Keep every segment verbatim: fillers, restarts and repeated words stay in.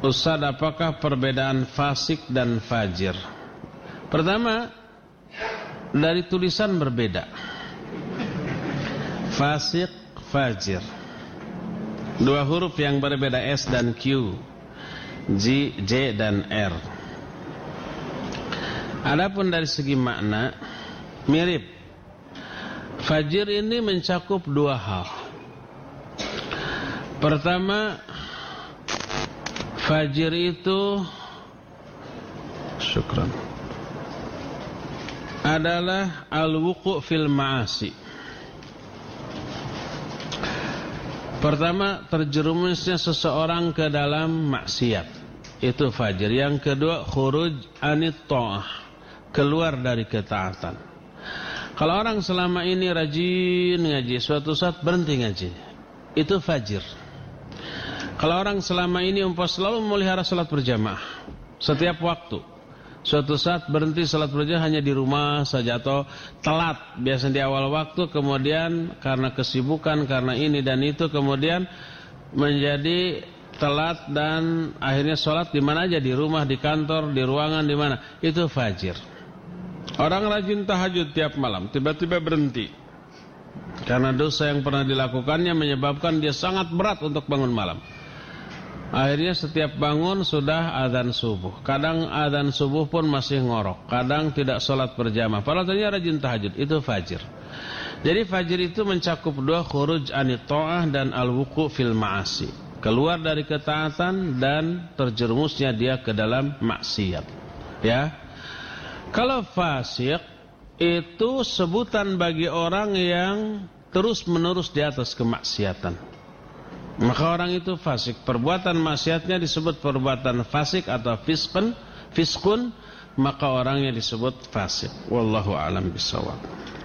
Ustaz, apakah perbedaan fasik dan fajir? Pertama, dari tulisan berbeda. Fasik, fajir, dua huruf yang berbeda, S dan Q, J, J dan R. Adapun dari segi makna mirip. Fajir ini mencakup dua hal. Pertama, fajir itu syukran adalah al-wuqu' fil ma'asi. Pertama, terjerumusnya seseorang ke dalam maksiat, itu fajir. Yang kedua, khuruj anit ta'ah, keluar dari ketaatan. Kalau orang selama ini rajin ngaji, suatu saat berhenti ngaji, itu fajir. Kalau orang selama ini umpah selalu memelihara salat berjamaah setiap waktu, suatu saat berhenti salat berjamaah hanya di rumah saja atau telat biasanya di awal waktu, kemudian karena kesibukan, karena ini dan itu, kemudian menjadi telat dan akhirnya salat di mana aja, di rumah, di kantor, di ruangan, di mana, itu fajir. Orang rajin tahajud tiap malam, tiba-tiba berhenti karena dosa yang pernah dilakukannya menyebabkan dia sangat berat untuk bangun malam. Akhirnya setiap bangun sudah azan subuh. Kadang azan subuh pun masih ngorok, kadang tidak sholat berjamaah, padahal ternyata rajin tahajud, itu fajir. Jadi fajir itu mencakup dua, khuruj anit ta'ah dan al-wuqu' fil ma'asi, keluar dari ketaatan dan terjerumusnya dia ke dalam maksiat. Ya. Kalau fasik itu sebutan bagi orang yang terus-menerus di atas kemaksiatan, maka orang itu fasik. Perbuatan maksiatnya disebut perbuatan fasik atau fiskun, fiskun, maka orangnya disebut fasik. Wallahu a'lam bishawab.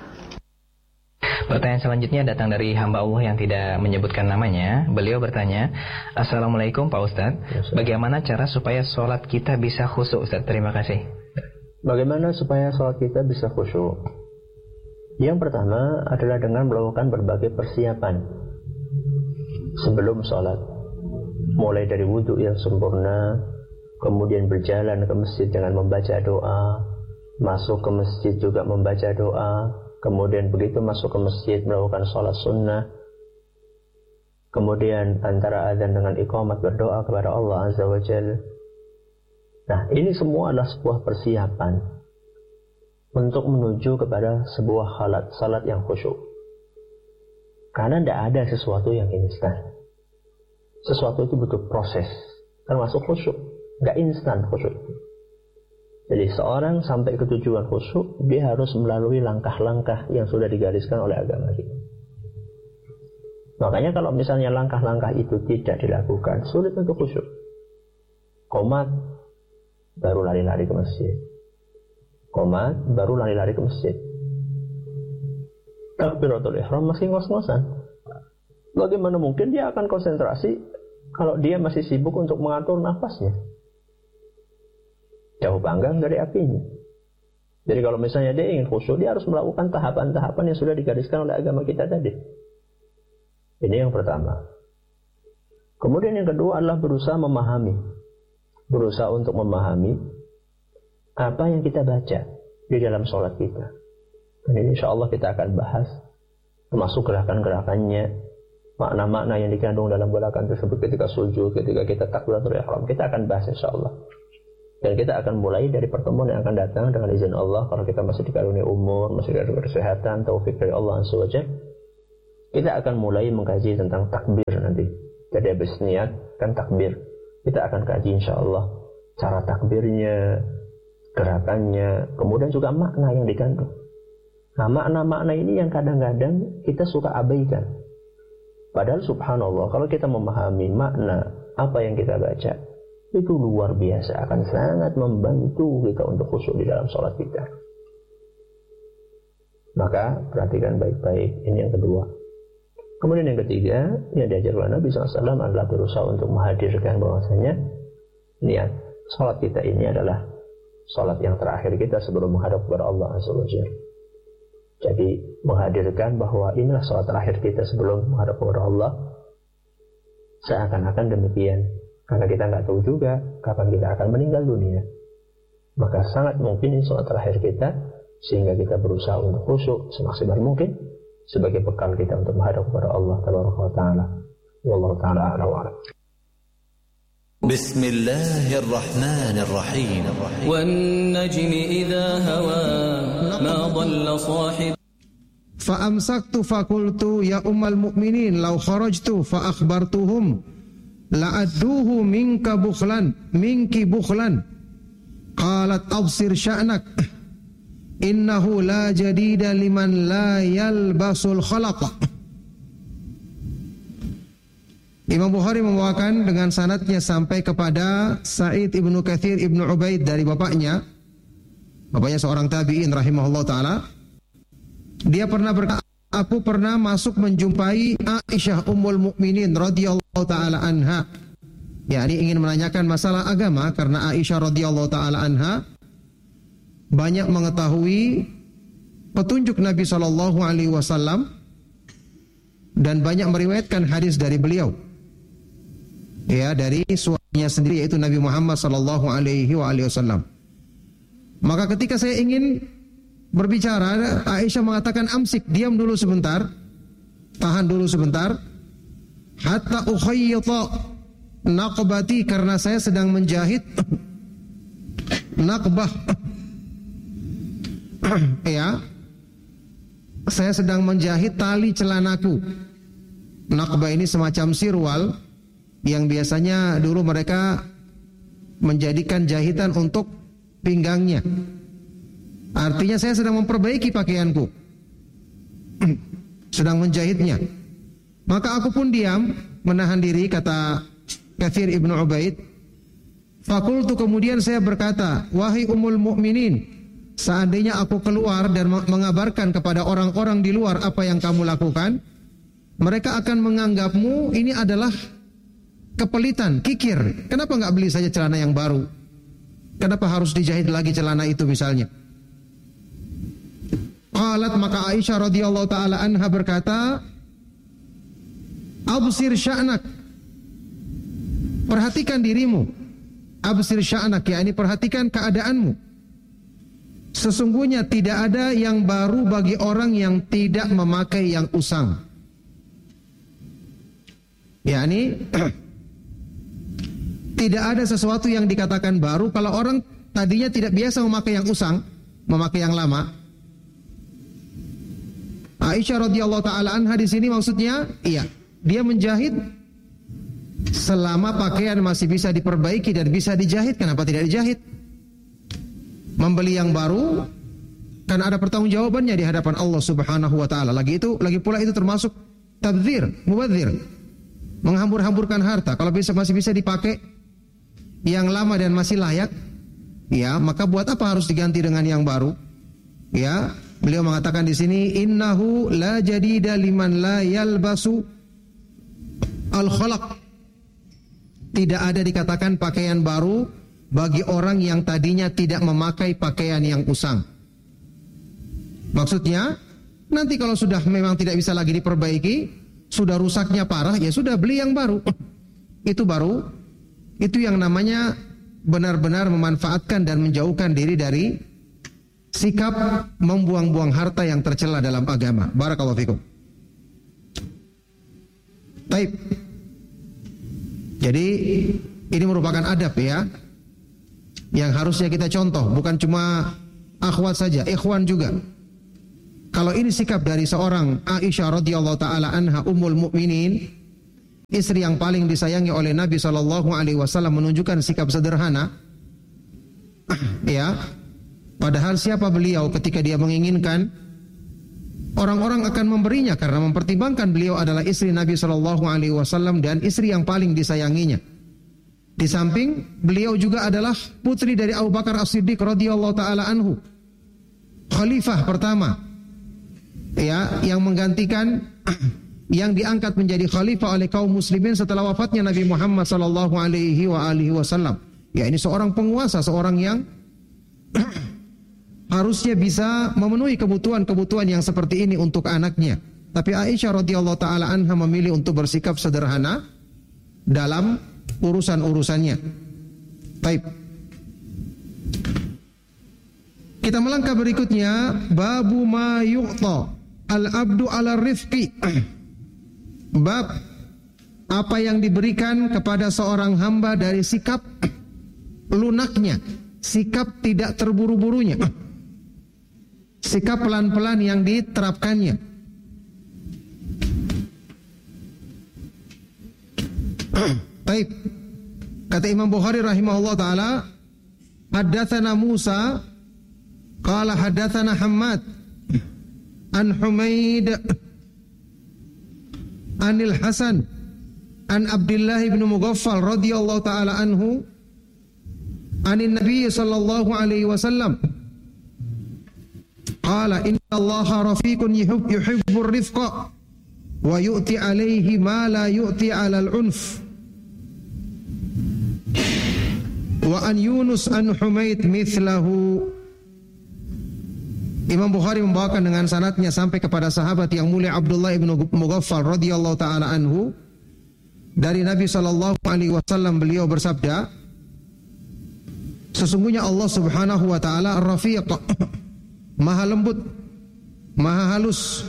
Pertanyaan selanjutnya datang dari hamba Allah yang tidak menyebutkan namanya. Beliau bertanya, Assalamualaikum Pak Ustadz, bagaimana cara supaya sholat kita bisa khusyuk Ustadz? Terima kasih. Bagaimana supaya sholat kita bisa khusyuk? Yang pertama adalah dengan melakukan berbagai persiapan sebelum sholat, mulai dari wudhu yang sempurna, kemudian berjalan ke masjid dengan membaca doa, masuk ke masjid juga membaca doa, kemudian begitu masuk ke masjid melakukan sholat sunnah, kemudian antara azan dengan iqamat berdoa kepada Allah Azza wa Jalla. Nah, ini semua adalah sebuah persiapan untuk menuju kepada sebuah halat, salat yang khusyuk. Karena tidak ada sesuatu yang instan. Sesuatu itu butuh proses, termasuk khusyuk. Tidak instan khusyuk. Jadi seorang sampai ke tujuan khusyuk, dia harus melalui langkah-langkah yang sudah digariskan oleh agama kita. Makanya kalau misalnya langkah-langkah itu tidak dilakukan, sulit untuk khusyuk. Qomat, baru lari-lari ke masjid. Qomat, baru lari-lari ke masjid. Takbiratul ihram masih ngos-ngosan. Bagaimana mungkin dia akan konsentrasi kalau dia masih sibuk untuk mengatur nafasnya? Jauh panggang dari apinya. Jadi kalau misalnya dia ingin khusyuk, dia harus melakukan tahapan-tahapan yang sudah digariskan oleh agama kita tadi. Ini yang pertama. Kemudian yang kedua adalah berusaha memahami. Berusaha untuk memahami apa yang kita baca di dalam sholat kita. Dan ini insya Allah kita akan bahas, termasuk gerakan-gerakannya, makna-makna yang dikandung dalam gerakan tersebut ketika sujud, ketika kita takbiratul ihram. Kita akan bahas insya Allah. Dan kita akan mulai dari pertemuan yang akan datang dengan izin Allah. Kalau kita masih dikaruniai umur, masih diberi kesehatan, taufik dari Allah Azza wa Jalla, kita akan mulai mengkaji tentang takbir nanti. Jadi habis niat kan takbir, kita akan kaji insya Allah cara takbirnya, gerakannya, kemudian juga makna yang dikandung. Nah, makna-makna ini yang kadang-kadang kita suka abaikan. Padahal subhanallah, kalau kita memahami makna apa yang kita baca, itu luar biasa, akan sangat membantu kita untuk khusyuk di dalam sholat kita. Maka perhatikan baik-baik, ini yang kedua. Kemudian yang ketiga, yang diajarkan Nabi shallallahu alaihi wasallam adalah berusaha untuk menghadirkan bahwasanya niat sholat kita ini adalah sholat yang terakhir kita sebelum menghadap kepada Allah Azza wa Jalla. Jadi menghadirkan bahwa inilah sholat terakhir kita sebelum menghadap kepada Allah, seakan-akan demikian. Karena kita nggak tahu juga kapan kita akan meninggal dunia. Maka sangat mungkin ini sholat terakhir kita, sehingga kita berusaha untuk khusyuk semaksimal mungkin sebagai bekal kita untuk menghadap kepada Allah Taala. Wallahu taala a'lam. Bismillahirrahmanirrahim. Wan najmi idza hawa ma dhalla sahib. Fa amsaktu fa qultu ya ummal mu'minin law kharajtu fa akhbartuhum la adduhu minka bukhlan minki bukhlan. Qalat absir sya'nak innahu la jadida liman la yalbasul khalaqa. Imam Bukhari membawakan dengan sanadnya sampai kepada Sa'id ibnu Katsir ibnu Ubaid dari bapaknya. Bapaknya seorang tabi'in rahimahullah ta'ala. Dia pernah berkata, aku pernah masuk menjumpai Aisyah ummul mukminin radhiyallahu ta'ala anha. Ya, ini ingin menanyakan masalah agama karena Aisyah radhiyallahu ta'ala anha banyak mengetahui petunjuk Nabi sallallahu alaihi wasallam dan banyak meriwayatkan hadis dari beliau. Ya, dari suaminya sendiri yaitu Nabi Muhammad sallallahu alaihi wasallam. Maka ketika saya ingin berbicara, Aisyah mengatakan amsik, diam dulu sebentar. Tahan dulu sebentar. Hatta ukhayyita naqbati, karena saya sedang menjahit naqbah. Ya. Saya sedang menjahit tali celanaku. Naqbah ini semacam sirwal yang biasanya dulu mereka menjadikan jahitan untuk pinggangnya. Artinya saya sedang memperbaiki pakaianku, sedang menjahitnya. Maka aku pun diam, menahan diri, kata Katsir ibnu Ubaid. Fakultu, kemudian saya berkata, wahai ummul mukminin, seandainya aku keluar dan mengabarkan kepada orang-orang di luar apa yang kamu lakukan, mereka akan menganggapmu ini adalah kepelitan, kikir. Kenapa nggak beli saja celana yang baru? Kenapa harus dijahit lagi celana itu misalnya? Qalat, maka Aisyah radhiyallahu taala anha berkata, absir sya'nak, perhatikan dirimu. Absir sya'nak, yakni perhatikan keadaanmu. Sesungguhnya tidak ada yang baru bagi orang yang tidak memakai yang usang. Yakni tidak ada sesuatu yang dikatakan baru kalau orang tadinya tidak biasa memakai yang usang, memakai yang lama. Aisyah radhiyallahu taala anha di sini maksudnya, iya, dia menjahit selama pakaian masih bisa diperbaiki dan bisa dijahit. Kenapa tidak dijahit? Membeli yang baru kan ada pertanggungjawabannya di hadapan Allah Subhanahu wa taala. Lagi itu, lagi pula itu termasuk tabdzir, mubadzir, menghambur-hamburkan harta. Kalau bisa masih bisa dipakai yang lama dan masih layak, ya, maka buat apa harus diganti dengan yang baru? Ya, beliau mengatakan di sini, innahu la jadida liman la yalbasu al-khalaq. Tidak ada dikatakan pakaian baru bagi orang yang tadinya tidak memakai pakaian yang usang. Maksudnya, nanti kalau sudah memang tidak bisa lagi diperbaiki, sudah rusaknya parah, ya sudah beli yang baru. Itu baru. Itu yang namanya benar-benar memanfaatkan dan menjauhkan diri dari sikap membuang-buang harta yang tercela dalam agama. Barakallahu fikum. Baik. Jadi ini merupakan adab ya, yang harusnya kita contoh, bukan cuma akhwat saja, ikhwan juga. Kalau ini sikap dari seorang Aisyah radhiyallahu taala anha ummul mukminin, istri yang paling disayangi oleh Nabi sallallahu alaihi wasallam, menunjukkan sikap sederhana. Ya. Padahal siapa beliau ketika dia menginginkan, orang-orang akan memberinya karena mempertimbangkan beliau adalah istri Nabi sallallahu alaihi wasallam dan istri yang paling disayanginya. Di samping beliau juga adalah putri dari Abu Bakar As-Siddiq radhiyallahu taala anhu, khalifah pertama, ya, yang menggantikan, yang diangkat menjadi khalifah oleh kaum muslimin setelah wafatnya Nabi Muhammad sallallahu alaihi wa alihi wasallam. Ya, ini seorang penguasa, seorang yang harusnya bisa memenuhi kebutuhan-kebutuhan yang seperti ini untuk anaknya. Tapi Aisyah radhiyallahu taala anha memilih untuk bersikap sederhana dalam urusan-urusannya. Baik. Kita melangkah berikutnya, babu ma yu'ta al-abdu ala rifqi. Bab apa yang diberikan kepada seorang hamba dari sikap lunaknya, sikap tidak terburu-burunya, sikap pelan-pelan yang diterapkannya. Baik. Kata Imam Bukhari rahimahullah taala, haddatsana Musa qala haddatsana Hammad an Humaid anil Hasan an Abdullah bin Mughaffal radhiyallahu taala anhu anin Nabi sallallahu alaihi wasallam qala inna Allaha rafiqun yuhibbur rifqa wa yu'ti alaihi ma la yu'ti 'alal unf. Wa an Yunus an Humaid mithlahu. Imam Bukhari membawakan dengan sanadnya sampai kepada sahabat yang mulia Abdullah bin Mughaffal radhiyallahu taala anhu dari Nabi sallallahu alaihi wasallam, beliau bersabda, sesungguhnya Allah Subhanahu wa taala Ar-Rafiq, Maha lembut, Maha halus,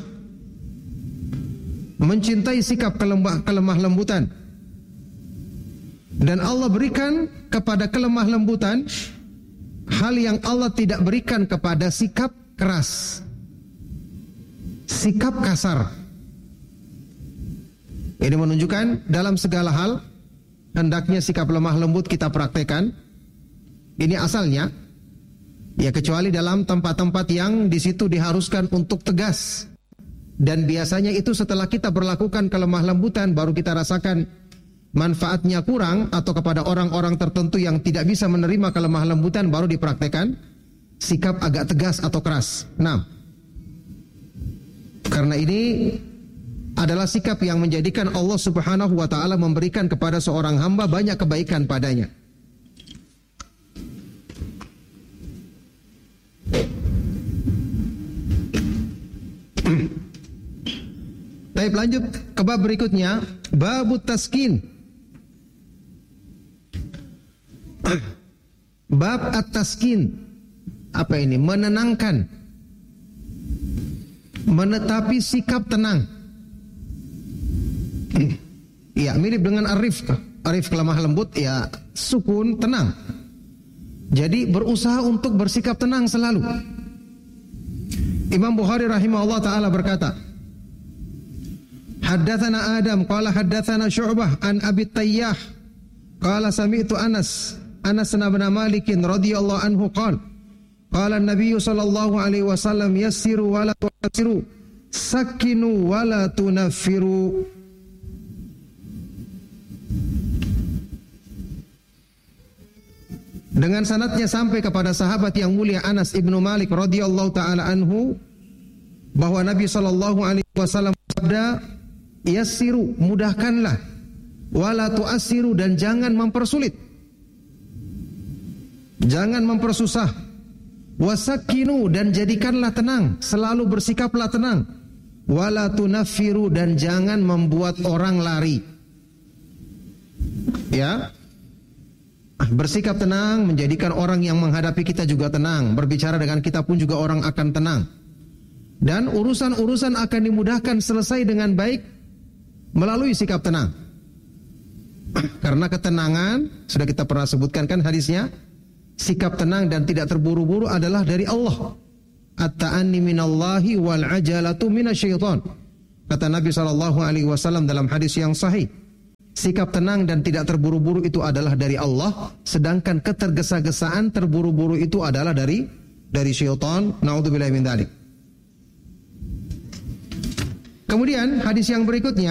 mencintai sikap kelemah, kelemah lembutan. Dan Allah berikan kepada kelemah lembutan hal yang Allah tidak berikan kepada sikap keras, sikap kasar. Ini menunjukkan dalam segala hal hendaknya sikap lemah lembut kita praktekkan. Ini asalnya, ya kecuali dalam tempat-tempat yang di situ diharuskan untuk tegas. Dan biasanya itu setelah kita berlakukan kelemah lembutan baru kita rasakan manfaatnya kurang, atau kepada orang-orang tertentu yang tidak bisa menerima kelemah lembutan baru dipraktekkan sikap agak tegas atau keras. Nah, karena ini adalah sikap yang menjadikan Allah Subhanahu wa taala memberikan kepada seorang hamba banyak kebaikan padanya. Baik, lanjut ke bab berikutnya, babut taskin. Bab at-taskin. Apa ini? Menenangkan, menetapi sikap tenang. Ya, mirip dengan arif. Arif lemah lembut, ya sukun, tenang. Jadi berusaha untuk bersikap tenang selalu. Imam Bukhari rahimahullah taala berkata, haddatsana Adam qala haddatsana Syu'bah an Abi Tayyah qala sami'tu Anas Anas bin Malik radhiyallahu anhu qala qala an-nabiy sallallahu alaihi wasallam yassiru wa la tu'assiru sakinu wa la tunaffiru. Dengan sanadnya sampai kepada sahabat yang mulia Anas ibnu Malik radhiyallahu taala anhu bahwa Nabi sallallahu alaihi wasallam bersabda, yassiru, mudahkanlah, wala tu'assiru, dan jangan mempersulit, jangan mempersusah, wasakinu, dan jadikanlah tenang, selalu bersikaplah tenang, wala tunaffiru, dan jangan membuat orang lari. Ya, bersikap tenang menjadikan orang yang menghadapi kita juga tenang, berbicara dengan kita pun juga orang akan tenang, dan urusan-urusan akan dimudahkan selesai dengan baik melalui sikap tenang. Karena ketenangan sudah kita pernah sebutkan kan hadisnya, sikap tenang dan tidak terburu-buru adalah dari Allah. At-ta'anni minallahi wal ajalatu minasyaitan. Kata Nabi sallallahu alaihi wasallam dalam hadis yang sahih, sikap tenang dan tidak terburu-buru itu adalah dari Allah, sedangkan ketergesa-gesaan, terburu-buru itu adalah dari dari syaitan. Naudzubillahi min dzalik. Kemudian hadis yang berikutnya,